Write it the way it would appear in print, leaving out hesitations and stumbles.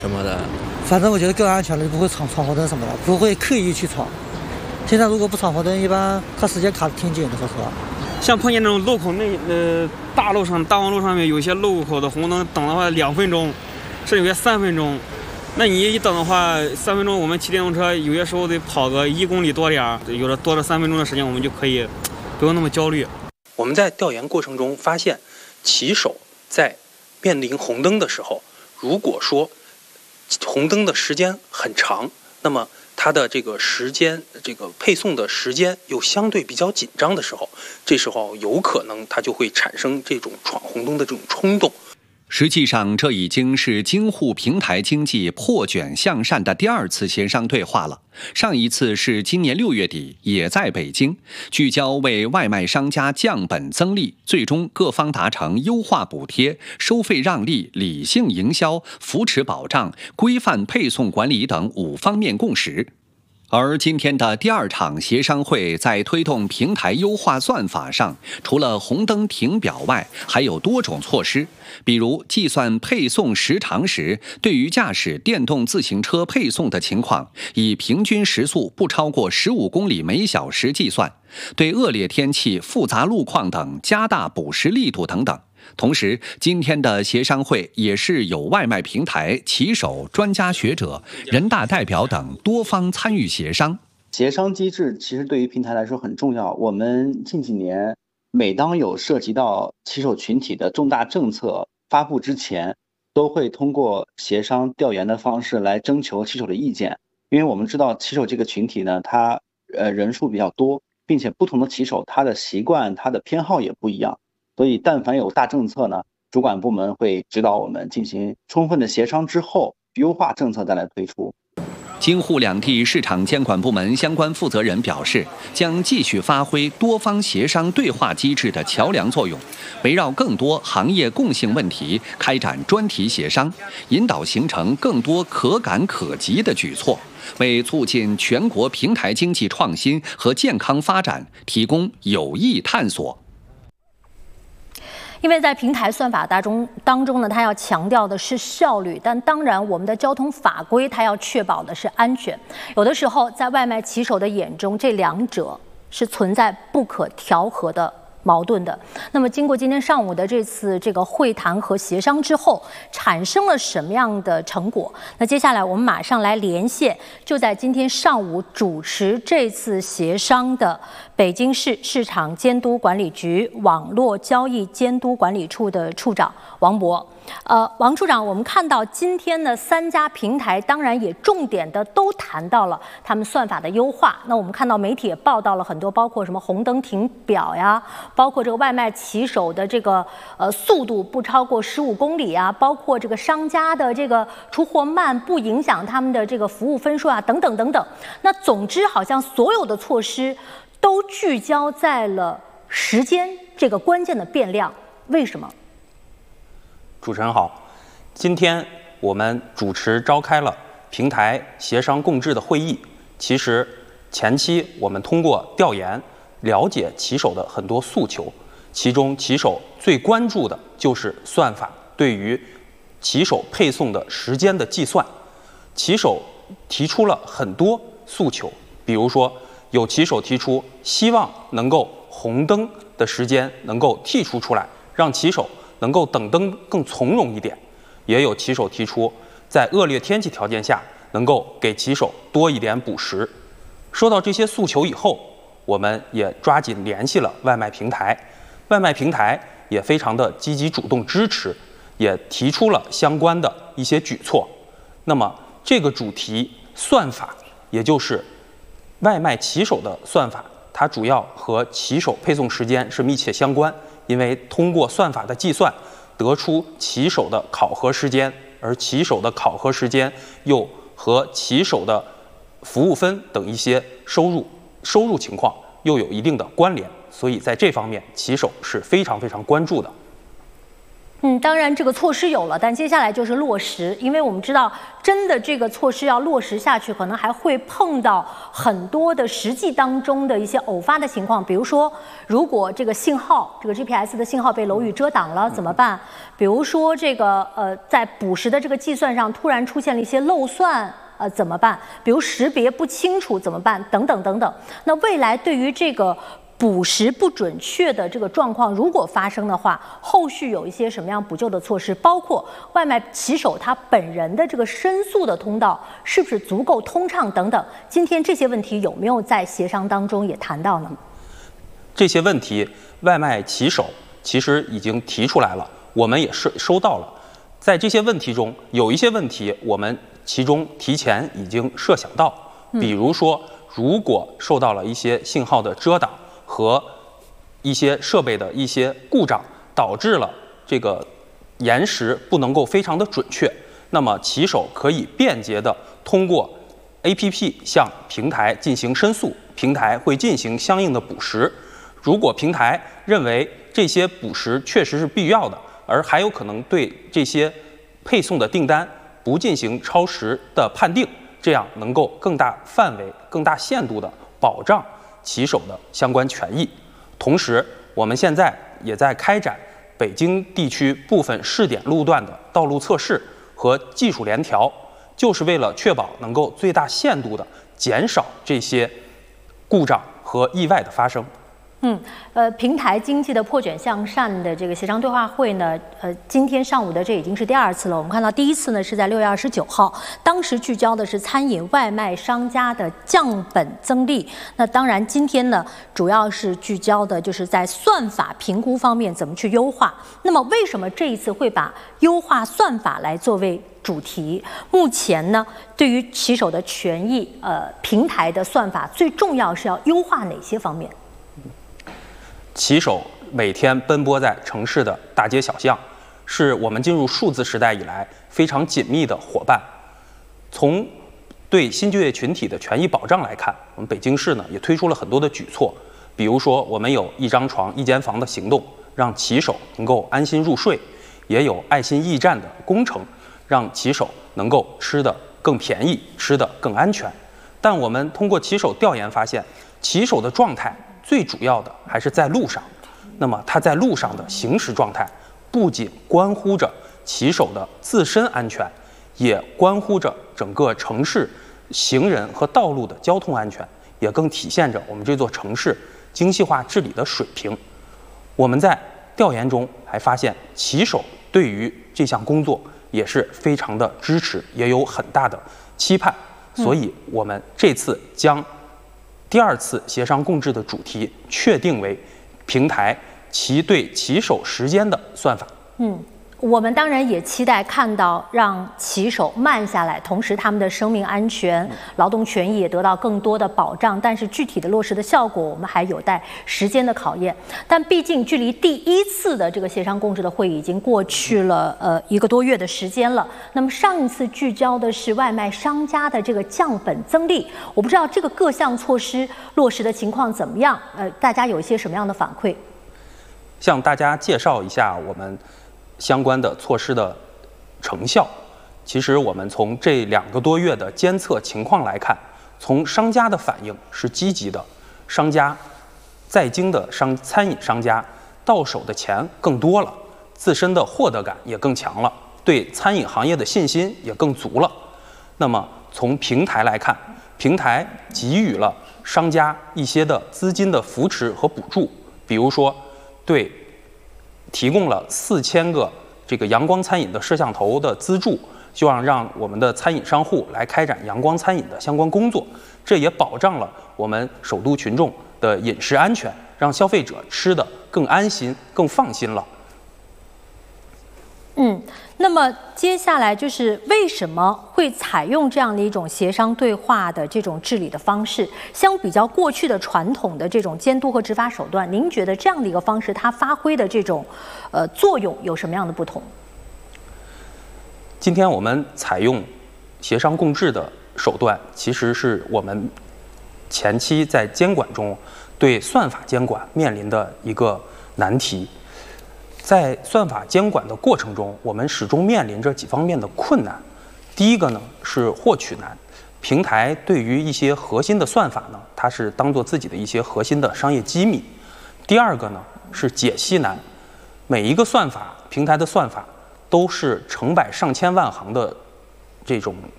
什么的。 反正我觉得更安全了，不会闯红灯什么的，不会刻意去闯。现在如果不闯红灯，一般看时间卡得挺紧的，说实话。 像碰见那种路口大路上、大望路上面有一些路口的红灯，等的话2分钟，甚至有些3分钟。那你一等的话，3分钟，我们骑电动车有些时候得跑个1公里多点儿，有的多了3分钟的时间，我们就可以不用那么焦虑。 我们在调研过程中发现，骑手在面临红灯的时候，如果说红灯的时间很长，那么它的这个时间，这个配送的时间又相对比较紧张的时候，这时候有可能它就会产生这种闯红灯的这种冲动。 实际上，这已经是京沪平台经济破卷向善的第2次协商对话了。上一次是今年6月底，也在北京，聚焦为外卖商家降本增利，最终各方达成优化补贴、收费让利、理性营销、扶持保障、规范配送管理等5方面共识。而今天的第2场协商会在推动平台优化算法上，除了红灯停表外，还有多种措施，比如计算配送时长时，对于驾驶电动自行车配送的情况，以平均时速不超过15公里每小时计算，对恶劣天气、复杂路况等加大补时力度等等。同时，今天的协商会也是有外卖平台、骑手、专家学者、人大代表等多方参与协商。 协商机制其实对于平台来说很重要。我们近几年每当有涉及到骑手群体的重大政策发布之前，都会通过协商调研的方式来征求骑手的意见。因为我们知道骑手这个群体呢，他人数比较多，并且不同的骑手他的习惯、他的偏好也不一样。所以但凡有大政策呢，主管部门会指导我们进行充分的协商之后，优化政策再来推出。 京沪两地市场监管部门相关负责人表示，将继续发挥多方协商对话机制的桥梁作用，围绕更多行业共性问题开展专题协商，引导形成更多可感可及的举措，为促进全国平台经济创新和健康发展提供有益探索。 因为在平台算法当中呢，它要强调的是效率，但当然我们的交通法规它要确保的是安全。有的时候在外卖骑手的眼中，这2者是存在不可调和的矛盾的。那么经过今天上午的这次会谈和协商之后，产生了什么样的成果？那接下来我们马上来连线就在今天上午主持这次协商的北京市市场监督管理局网络交易监督管理处的处长王博。王处长，我们看到今天的3家平台，当然也重点的都谈到了他们算法的优化。那我们看到媒体也报道了很多，包括什么红灯停表呀，包括这个外卖骑手的速度不超过15公里啊，包括这个商家的出货慢不影响他们的服务分数啊，等等等等。那总之，好像所有的措施都聚焦在了时间这个关键的变量，为什么？ 主持人好，今天我们主持召开了平台协商共治的会议。其实前期我们通过调研了解骑手的很多诉求，其中骑手最关注的就是算法对于骑手配送的时间的计算。骑手提出了很多诉求，比如说有骑手提出希望能够红灯的时间能够剔除出来，让骑手能够等灯更从容一点。也有骑手提出在恶劣天气条件下能够给骑手多一点补时。说到这些诉求以后，我们也抓紧联系了外卖平台，外卖平台也非常的积极主动支持，也提出了相关的一些举措。那么这个主题算法，也就是外卖骑手的算法，它主要和骑手配送时间是密切相关，因为通过算法的计算得出骑手的考核时间，而骑手的考核时间又和骑手的服务分等一些收入情况又有一定的关联，所以在这方面骑手是非常非常关注的。 当然这个措施有了，但接下来就是落实，因为我们知道，真的这个措施要落实下去，可能还会碰到很多的实际当中的一些偶发的情况，比如说，如果这个信号，这个 GPS 的信号被楼宇遮挡了怎么办？比如说这个在捕食的这个计算上突然出现了一些漏算。怎么办？比如识别不清楚怎么办？等等等等。那未来对于这个捕食不准确的这个状况，如果发生的话，后续有一些什么样补救的措施？包括外卖骑手他本人的这个申诉的通道是不是足够通畅等等。今天这些问题有没有在协商当中也谈到呢？ 这些问题，外卖骑手其实已经提出来了，我们也收到了。在这些问题中，有一些问题我们其中提前已经设想到，比如说，如果受到了一些信号的遮挡和一些设备的一些故障，导致了这个延时不能够非常的准确，那么骑手可以便捷的通过 APP 向平台进行申诉，平台会进行相应的补时。如果平台认为这些补时确实是必要的，而还有可能对这些配送的订单不进行超时的判定，这样能够更大范围、更大限度的保障骑手的相关权益。同时，我们现在也在开展北京地区部分试点路段的道路测试和技术联调，就是为了确保能够最大限度的减少这些故障和意外的发生。 平台经济的破卷向善的这个协商对话会呢，今天上午的这已经是第2次了。我们看到第1次呢是在6月29号，当时聚焦的是餐饮外卖商家的降本增利。那当然，今天呢主要是聚焦的就是在算法评估方面怎么去优化。那么为什么这一次会把优化算法来作为主题？目前呢，对于骑手的权益，平台的算法最重要是要优化哪些方面？ 骑手每天奔波在城市的大街小巷，是我们进入数字时代以来非常紧密的伙伴。从对新就业群体的权益保障来看，我们北京市呢也推出了很多的举措，比如说我们有1张床1间房的行动，让骑手能够安心入睡；也有爱心驿站的工程，让骑手能够吃得更便宜，吃得更安全。但我们通过骑手调研发现，骑手的状态最主要的还是在路上。那么他在路上的行驶状态，不仅关乎着骑手的自身安全，也关乎着整个城市行人和道路的交通安全，也更体现着我们这座城市精细化治理的水平。我们在调研中还发现，骑手对于这项工作也是非常的支持，也有很大的期盼。所以我们这次将第2次协商共治的主题确定为平台对骑手时间的算法。 我们当然也期待看到让骑手慢下来，同时他们的生命安全、劳动权益也得到更多的保障。但是具体的落实的效果，我们还有待时间的考验。但毕竟距离第1次的这个协商共治的会议已经过去了1个多月的时间了。那么上一次聚焦的是外卖商家的这个降本增利，我不知道这个各项措施落实的情况怎么样？大家有一些什么样的反馈？ 向大家介绍一下我们相关的措施的成效。其实我们从这2个多月的监测情况来看，从商家的反应是积极的，商家在京的餐饮商家到手的钱更多了，自身的获得感也更强了，对餐饮行业的信心也更足了。那么从平台来看，平台给予了商家一些的资金的扶持和补助，比如说提供了4000个这个阳光餐饮的摄像头的资助，希望让我们的餐饮商户来开展阳光餐饮的相关工作，这也保障了我们首都群众的饮食安全，让消费者吃得更安心、更放心了。 那么接下来就是为什么会采用这样的一种协商对话的这种治理的方式？相比较过去的传统的这种监督和执法手段，您觉得这样的一个方式它发挥的这种作用有什么样的不同？ 今天我们采用协商共治的手段，其实是我们前期在监管中对算法监管面临的一个难题。 在算法监管的过程中，我们始终面临着几方面的困难。第一个呢是获取难，平台对于一些核心的算法呢，它是当做自己的一些核心的商业机密。第二个呢是解析难，每一个算法，平台的算法都是成百上千万行的这种